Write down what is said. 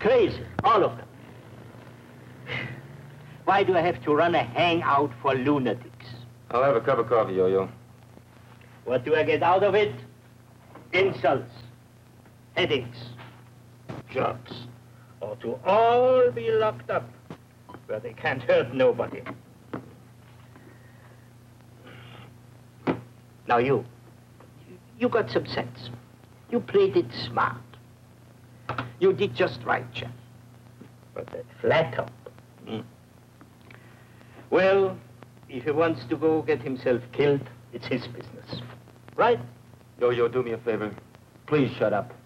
Crazy, all of them. Why do I have to run a hangout for lunatics? I'll have a cup of coffee, Yo-Yo. What do I get out of it? Insults, headaches, jobs, or to all be locked up where they can't hurt nobody. Now you got some sense. You played it smart. You did just right, Jeff. But that flat top. Well, if he wants to go get himself killed, it's his business. Right? Yo-Yo, do me a favor. Please shut up.